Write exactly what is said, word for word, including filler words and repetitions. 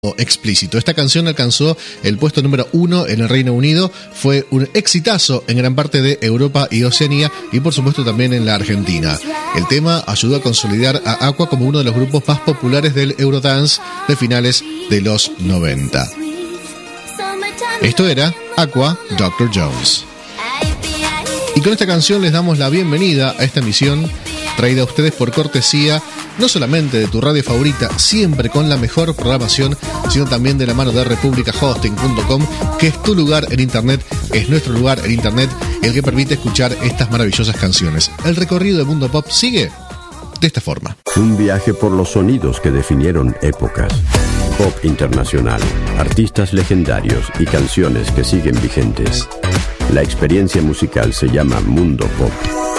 explícito. Esta canción alcanzó el puesto número uno en el Reino Unido, fue un exitazo en gran parte de Europa y Oceanía y por supuesto también en la Argentina. El tema ayudó a consolidar a Aqua como uno de los grupos más populares del Eurodance de finales de los noventa. Esto era Aqua, doctor Jones. Y con esta canción les damos la bienvenida a esta emisión traída a ustedes por cortesía no solamente de tu radio favorita, siempre con la mejor programación, sino también de la mano de República Hosting punto com, que es tu lugar en internet, es nuestro lugar en internet, el que permite escuchar estas maravillosas canciones. El recorrido del mundo pop sigue de esta forma. Un viaje por los sonidos que definieron épocas. Pop internacional, artistas legendarios y canciones que siguen vigentes. La experiencia musical se llama Mundo Pop.